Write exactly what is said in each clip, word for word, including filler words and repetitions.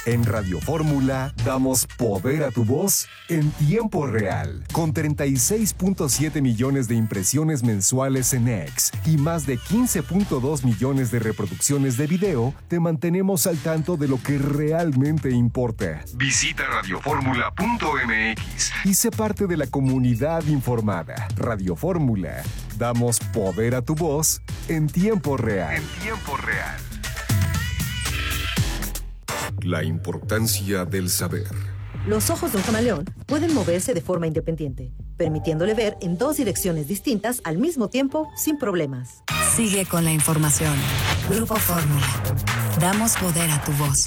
En Radio Fórmula damos poder a tu voz en tiempo real. Con treinta y seis punto siete millones de impresiones mensuales en X y más de quince punto dos millones de reproducciones de video, te mantenemos al tanto de lo que realmente importa. Visita radioformula punto m x y sé parte de la comunidad informada. Radio Fórmula. Damos poder a tu voz en tiempo real. En tiempo real. La importancia del saber. Los ojos de un camaleón pueden moverse de forma independiente, permitiéndole ver en dos direcciones distintas al mismo tiempo sin problemas. Sigue con la información. Grupo Fórmula. Damos poder a tu voz.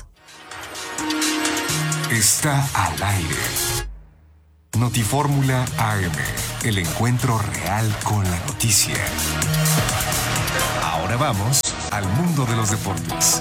Está al aire. Notifórmula A M. El encuentro real con la noticia. Ahora vamos al mundo de los deportes.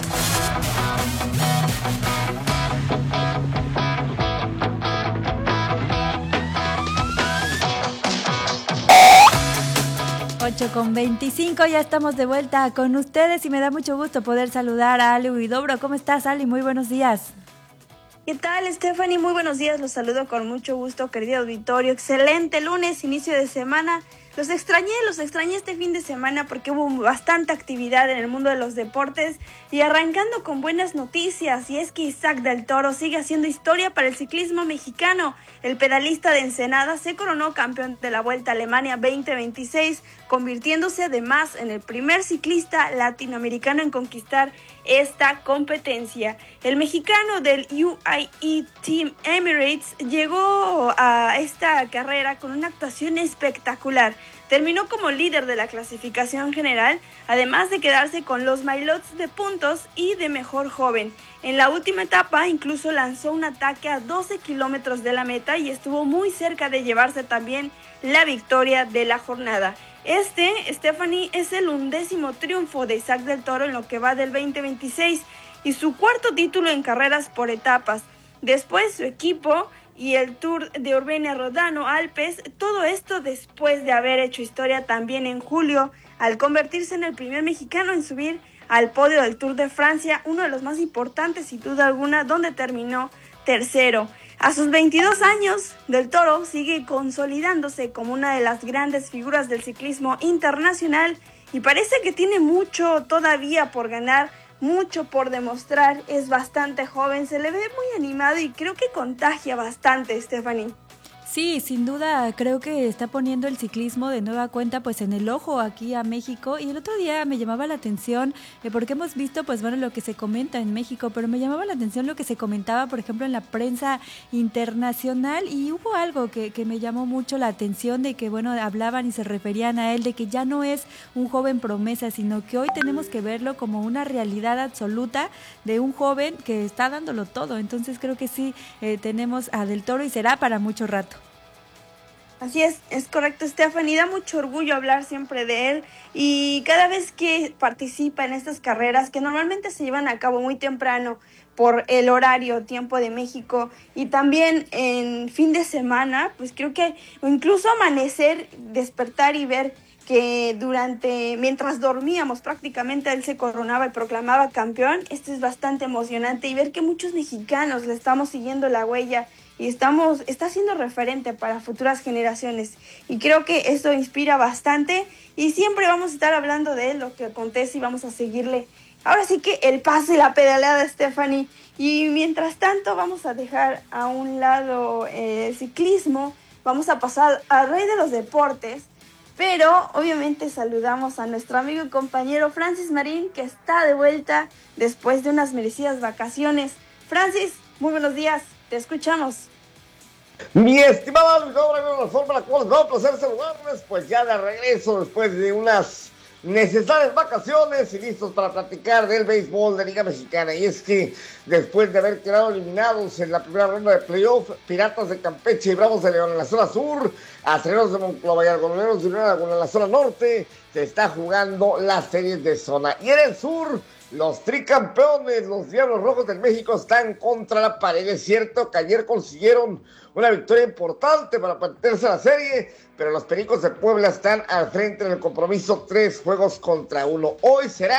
ocho con veinticinco, ya estamos de vuelta con ustedes y me da mucho gusto poder saludar a Ali Huidobro. ¿Cómo estás, Ali? Muy buenos días. ¿Qué tal, Stephanie? Muy buenos días, los saludo con mucho gusto, querido auditorio. Excelente lunes, inicio de semana. Los extrañé, los extrañé este fin de semana porque hubo bastante actividad en el mundo de los deportes y arrancando con buenas noticias, y es que Isaac del Toro sigue haciendo historia para el ciclismo mexicano. El pedalista de Ensenada se coronó campeón de la Vuelta a Alemania veinte veintiséis, convirtiéndose además en el primer ciclista latinoamericano en conquistar esta competencia. El mexicano del U A E Team Emirates llegó a esta carrera con una actuación espectacular. Terminó como líder de la clasificación general, además de quedarse con los mailots de puntos y de mejor joven. En la última etapa incluso lanzó un ataque a doce kilómetros de la meta y estuvo muy cerca de llevarse también la victoria de la jornada. Este, Stephanie, es el undécimo triunfo de Isaac del Toro en lo que va del veinte veintiséis y su cuarto título en carreras por etapas. Después su equipo y el Tour de Urbenia Rodano Alpes, todo esto después de haber hecho historia también en julio al convertirse en el primer mexicano en subir al podio del Tour de Francia, uno de los más importantes sin duda alguna, donde terminó tercero. A sus veintidós años, Del Toro sigue consolidándose como una de las grandes figuras del ciclismo internacional y parece que tiene mucho todavía por ganar, mucho por demostrar. Es bastante joven, se le ve muy animado y creo que contagia bastante, Stephanie. Sí, sin duda creo que está poniendo el ciclismo de nueva cuenta pues en el ojo aquí a México, y el otro día me llamaba la atención eh, porque hemos visto pues bueno lo que se comenta en México, pero me llamaba la atención lo que se comentaba por ejemplo en la prensa internacional, y hubo algo que, que me llamó mucho la atención, de que bueno hablaban y se referían a él de que ya no es un joven promesa, sino que hoy tenemos que verlo como una realidad absoluta de un joven que está dándolo todo. Entonces creo que sí eh, tenemos a Del Toro y será para mucho rato. Así es, es correcto, Stephanie, da mucho orgullo hablar siempre de él, y cada vez que participa en estas carreras que normalmente se llevan a cabo muy temprano por el horario, tiempo de México, y también en fin de semana, pues creo que incluso amanecer, despertar y ver que durante, mientras dormíamos prácticamente él se coronaba y proclamaba campeón, esto es bastante emocionante, y ver que muchos mexicanos le estamos siguiendo la huella y estamos, está siendo referente para futuras generaciones, y creo que esto inspira bastante y siempre vamos a estar hablando de él, lo que acontece, y vamos a seguirle. Ahora sí que el pase y la pedaleada, Stephanie, y mientras tanto vamos a dejar a un lado eh, el ciclismo, vamos a pasar al rey de los deportes, pero obviamente saludamos a nuestro amigo y compañero Francis Marín, que está de vuelta después de unas merecidas vacaciones. Francis, muy buenos días. Te escuchamos. Mi estimada Luis Obra, de la forma en la cual va a placer saludarles, pues ya de regreso después de unas necesarias vacaciones y listos para platicar del béisbol de Liga Mexicana. Y es que después de haber quedado eliminados en la primera ronda de playoff, Piratas de Campeche y Bravos de León en la zona sur, Aceleros de Monclova y Algodoneros de Unión Laguna en la zona norte, se está jugando las series de zona. Y en el sur, los tricampeones, los Diablos Rojos del México, están contra la pared. Es cierto que ayer consiguieron una victoria importante para mantenerse en la serie, pero los Pericos de Puebla están al frente en el compromiso, tres juegos contra uno. Hoy será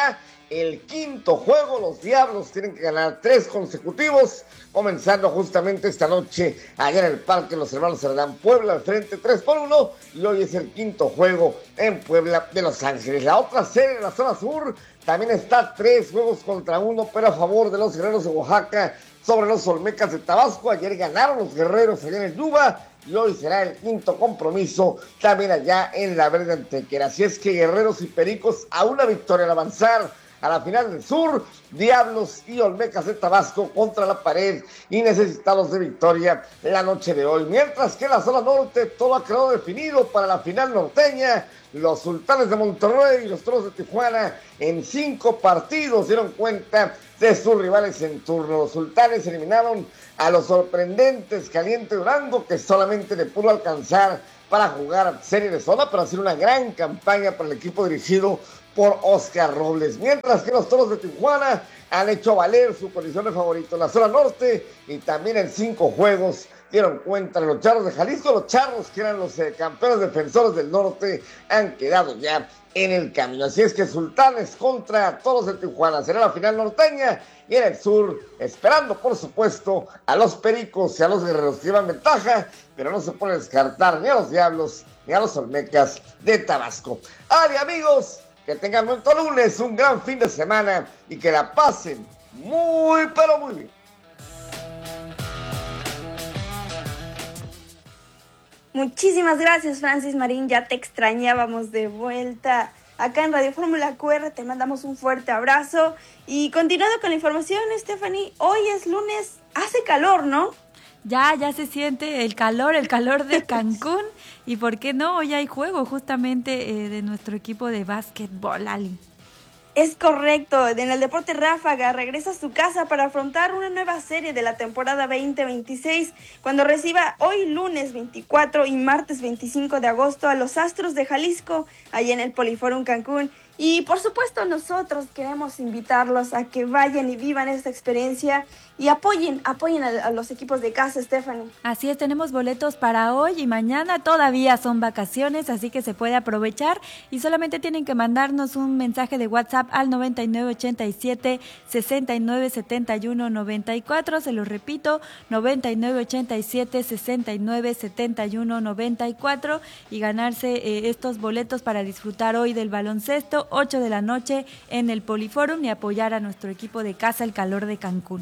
el quinto juego. Los Diablos tienen que ganar tres consecutivos, comenzando justamente esta noche allá en el Parque Los Hermanos Cerdán, Puebla, al frente tres por uno, y hoy es el quinto juego en Puebla de Los Ángeles. La otra serie en la zona sur también está tres juegos contra uno, pero a favor de los Guerreros de Oaxaca sobre los Olmecas de Tabasco. Ayer ganaron los Guerreros allá en el Yuba, y hoy será el quinto compromiso también allá en la Verde Antequera. Así es que Guerreros y Pericos a una victoria al avanzar a la final del sur. Diablos y Olmecas de Tabasco contra la pared y necesitados de victoria la noche de hoy. Mientras que en la zona norte todo ha quedado definido para la final norteña. Los Sultanes de Monterrey y los Toros de Tijuana en cinco partidos dieron cuenta de sus rivales en turno. Los Sultanes eliminaron a los sorprendentes Caliente Durango, que solamente le pudo alcanzar para jugar serie de zona, para hacer una gran campaña para el equipo dirigido por Oscar Robles. Mientras que los Toros de Tijuana han hecho valer su posición de favorito en la zona norte, y también en cinco juegos dieron cuenta de los Charros de Jalisco. Los Charros, que eran los eh, campeones defensores del norte, han quedado ya en el camino. Así es que Sultanes contra Toros de Tijuana será la final norteña, y en el sur, esperando por supuesto a los Pericos y a los Guerreros que llevan ventaja, pero no se puede descartar ni a los Diablos ni a los Olmecas de Tabasco. ¡Ale, amigos! Que tengan buen lunes, un gran fin de semana, y que la pasen muy, pero muy bien. Muchísimas gracias, Francis Marín, ya te extrañábamos de vuelta acá en Radio Fórmula Q R, te mandamos un fuerte abrazo. Y continuando con la información, Stephanie, hoy es lunes, hace calor, ¿no? Ya, ya se siente el calor, el calor de Cancún, y por qué no, hoy hay juego justamente eh, de nuestro equipo de básquetbol, Ali. Es correcto, en el Deporte Ráfaga regresa a su casa para afrontar una nueva serie de la temporada veinte veintiséis, cuando reciba hoy lunes veinticuatro y martes veinticinco de agosto a los Astros de Jalisco, allá en el Poliforum Cancún. Y por supuesto nosotros queremos invitarlos a que vayan y vivan esta experiencia y apoyen, apoyen a, a los equipos de casa, Stephanie. Así es, tenemos boletos para hoy y mañana, todavía son vacaciones, así que se puede aprovechar, y solamente tienen que mandarnos un mensaje de WhatsApp al noventa y nueve ochenta y siete sesenta y nueve setenta y uno noventa y cuatro, se lo repito, noventa y nueve ochenta y siete sesenta y nueve setenta y uno noventa y cuatro, y ganarse eh, estos boletos para disfrutar hoy del baloncesto, ocho de la noche en el Poliforum, y apoyar a nuestro equipo de casa, el calor de Cancún.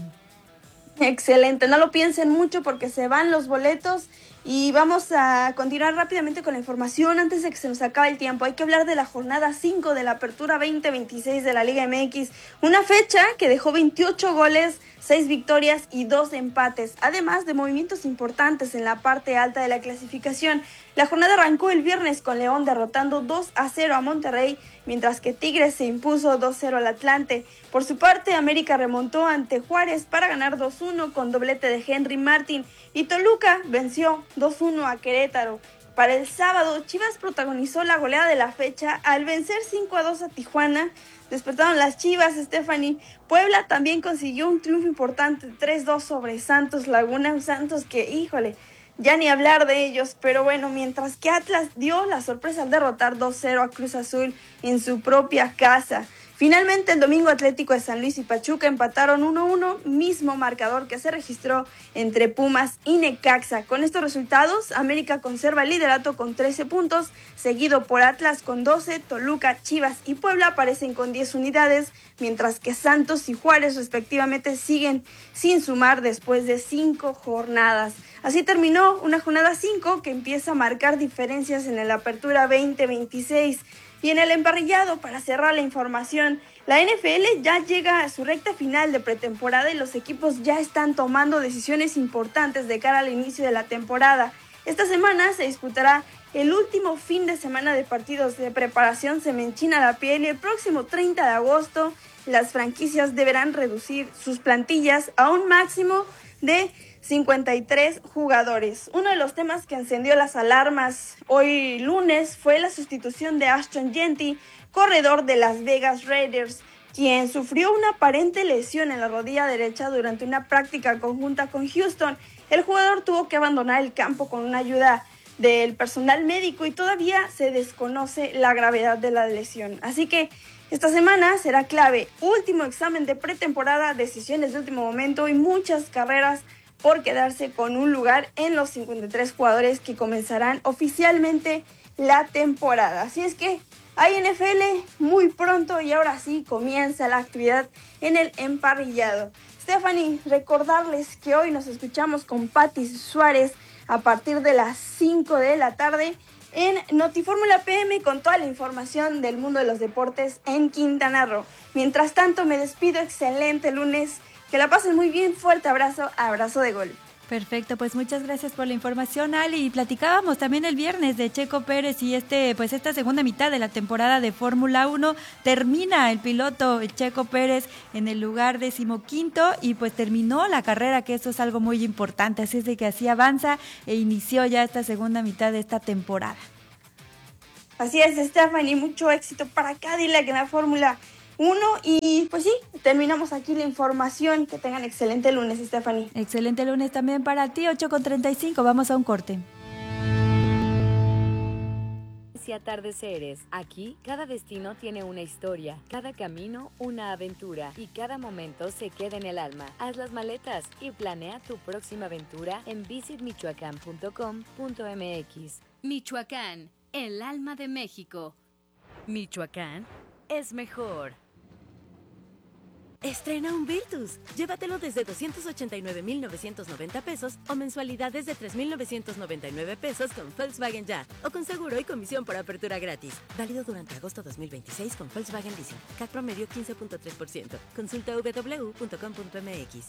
Excelente, no lo piensen mucho porque se van los boletos. Y vamos a continuar rápidamente con la información antes de que se nos acabe el tiempo. Hay que hablar de la jornada cinco de la Apertura veinte veintiséis de la Liga M X, una fecha que dejó veintiocho goles, seis victorias y dos empates, además de movimientos importantes en la parte alta de la clasificación. La jornada arrancó el viernes con León derrotando dos a cero a Monterrey, mientras que Tigres se impuso dos cero al Atlante. Por su parte, América remontó ante Juárez para ganar dos uno con doblete de Henry Martin, y Toluca venció dos uno a Querétaro. Para el sábado, Chivas protagonizó la goleada de la fecha al vencer cinco a dos a Tijuana. Despertaron las Chivas, Stephanie. Puebla también consiguió un triunfo importante, tres dos sobre Santos Laguna. Un Santos que, híjole, ya ni hablar de ellos. Pero bueno, mientras que Atlas dio la sorpresa al derrotar dos cero a Cruz Azul en su propia casa. Finalmente, el domingo, Atlético de San Luis y Pachuca empataron uno uno, mismo marcador que se registró entre Pumas y Necaxa. Con estos resultados, América conserva el liderato con trece puntos, seguido por Atlas con doce, Toluca, Chivas y Puebla aparecen con diez unidades, mientras que Santos y Juárez respectivamente siguen sin sumar después de cinco jornadas. Así terminó una jornada cinco que empieza a marcar diferencias en la Apertura veinte veintiséis. Y en el emparrillado, para cerrar la información, la N F L ya llega a su recta final de pretemporada y los equipos ya están tomando decisiones importantes de cara al inicio de la temporada. Esta semana se disputará el último fin de semana de partidos de preparación, se me enchina la piel, y el próximo treinta de agosto las franquicias deberán reducir sus plantillas a un máximo de cincuenta y tres jugadores. Uno de los temas que encendió las alarmas hoy lunes fue la sustitución de Ashton Jeanty, corredor de Las Vegas Raiders, quien sufrió una aparente lesión en la rodilla derecha durante una práctica conjunta con Houston. El jugador tuvo que abandonar el campo con una ayuda del personal médico y todavía se desconoce la gravedad de la lesión. Así que Esta semana será clave, último examen de pretemporada, decisiones de último momento y muchas carreras por quedarse con un lugar en los cincuenta y tres jugadores que comenzarán oficialmente la temporada. Así es que hay N F L muy pronto y ahora sí comienza la actividad en el emparrillado. Stephanie, recordarles que hoy nos escuchamos con Pati Suárez a partir de las cinco de la tarde en Notifórmula P M con toda la información del mundo de los deportes en Quintana Roo. Mientras tanto, me despido, excelente lunes, que la pasen muy bien, fuerte abrazo, abrazo de gol. Perfecto, pues muchas gracias por la información, Ali. Y platicábamos también el viernes de Checo Pérez y este, pues esta segunda mitad de la temporada de Fórmula uno termina el piloto el Checo Pérez en el lugar decimoquinto y pues terminó la carrera, que eso es algo muy importante, así es de que así avanza e inició ya esta segunda mitad de esta temporada. Así es, Stephanie, mucho éxito para Cadillac en la Fórmula uno y pues sí, terminamos aquí la información. Que tengan excelente lunes, Stephanie. Excelente lunes también para ti, ocho con treinta y cinco, vamos a un corte. Y atardeceres. Aquí, cada destino tiene una historia, cada camino una aventura y cada momento se queda en el alma. Haz las maletas y planea tu próxima aventura en visit michoacán punto com punto m x. Michoacán, el alma de México. Michoacán es mejor. Estrena un Virtus. Llévatelo desde doscientos ochenta y nueve mil novecientos noventa pesos o mensualidades de tres mil novecientos noventa y nueve pesos con Volkswagen Ya o con seguro y comisión por apertura gratis. Válido durante agosto dos mil veintiséis con Volkswagen Leasing. C A C promedio quince punto tres por ciento. Consulta doble u doble u doble u punto com punto m x.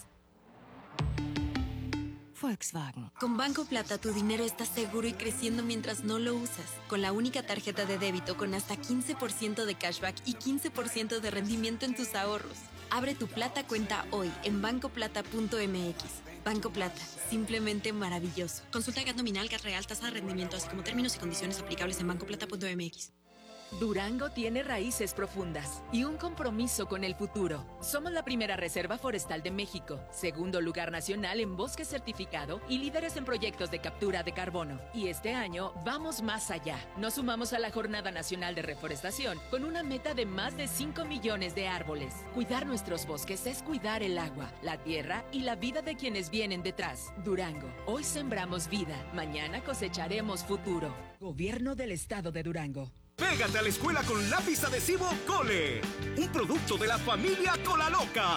Volkswagen. Con Banco Plata tu dinero está seguro y creciendo mientras no lo usas. Con la única tarjeta de débito con hasta quince por ciento de cashback y quince por ciento de rendimiento en tus ahorros. Abre tu Plata cuenta hoy en banco plata punto m x. Banco Plata, simplemente maravilloso. Consulta G A T nominal, G A T real, tasa de rendimiento, así como términos y condiciones aplicables en banco plata punto m x. Durango tiene raíces profundas y un compromiso con el futuro. Somos la primera reserva forestal de México, segundo lugar nacional en bosque certificado y líderes en proyectos de captura de carbono. Y este año vamos más allá. Nos sumamos a la Jornada Nacional de Reforestación con una meta de más de cinco millones de árboles. Cuidar nuestros bosques es cuidar el agua, la tierra y la vida de quienes vienen detrás. Durango, hoy sembramos vida, mañana cosecharemos futuro. Gobierno del Estado de Durango. Pégate a la escuela con lápiz adhesivo Cole, un producto de la familia Cola Loca.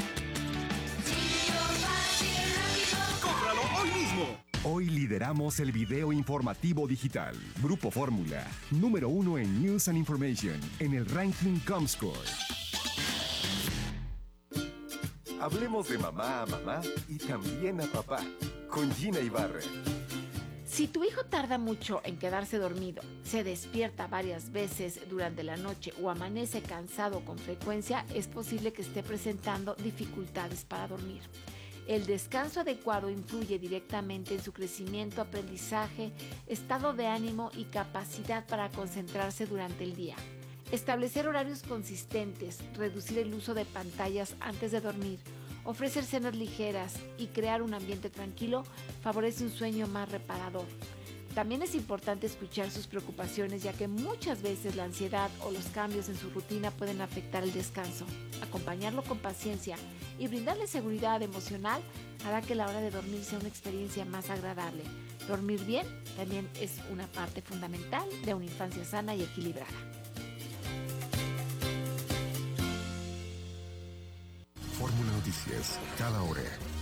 ¡Cómpralo hoy mismo! Hoy lideramos el video informativo digital. Grupo Fórmula, número uno en News and Information, en el ranking Comscore. Hablemos de mamá a mamá y también a papá, con Gina Ibarra. Si tu hijo tarda mucho en quedarse dormido, se despierta varias veces durante la noche o amanece cansado con frecuencia, es posible que esté presentando dificultades para dormir. El descanso adecuado influye directamente en su crecimiento, aprendizaje, estado de ánimo y capacidad para concentrarse durante el día. Establecer horarios consistentes, reducir el uso de pantallas antes de dormir, ofrecer cenas ligeras y crear un ambiente tranquilo favorece un sueño más reparador. También es importante escuchar sus preocupaciones, ya que muchas veces la ansiedad o los cambios en su rutina pueden afectar el descanso. Acompañarlo con paciencia y brindarle seguridad emocional hará que la hora de dormir sea una experiencia más agradable. Dormir bien también es una parte fundamental de una infancia sana y equilibrada. Fórmula Noticias, cada hora.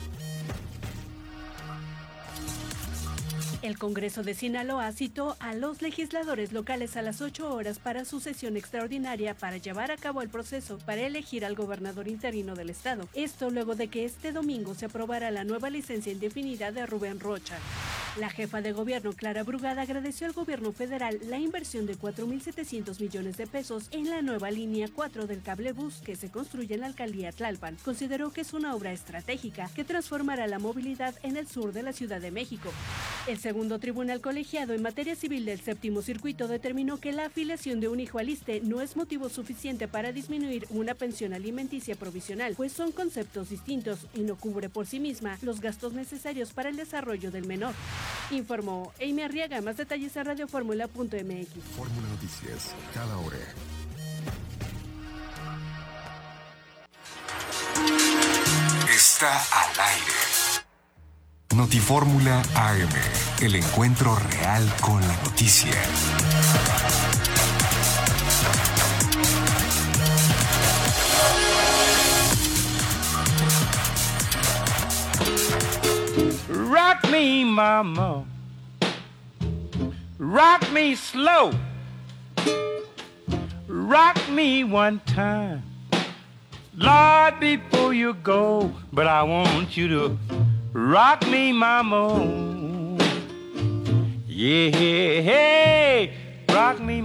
El Congreso de Sinaloa citó a los legisladores locales a las ocho horas para su sesión extraordinaria para llevar a cabo el proceso para elegir al gobernador interino del estado. Esto luego de que este domingo se aprobara la nueva licencia indefinida de Rubén Rocha. La jefa de gobierno, Clara Brugada, agradeció al gobierno federal la inversión de cuatro mil setecientos millones de pesos en la nueva línea cuatro del cablebús que se construye en la alcaldía Tlalpan. Consideró que es una obra estratégica que transformará la movilidad en el sur de la Ciudad de México. El segundo tribunal colegiado en materia civil del séptimo circuito determinó que la afiliación de un hijo al I S S S T E no es motivo suficiente para disminuir una pensión alimenticia provisional, pues son conceptos distintos y no cubre por sí misma los gastos necesarios para el desarrollo del menor. Informó Amy Arriaga. Más detalles a radio fórmula punto m x. Fórmula Noticias, cada hora. está al aire. Notifórmula A M, el encuentro real con la noticia. Rock me, mama. Rock me slow. Rock me one time. Lord, before you go, but I want you to rock me, mama. Yeah, hey, rock me.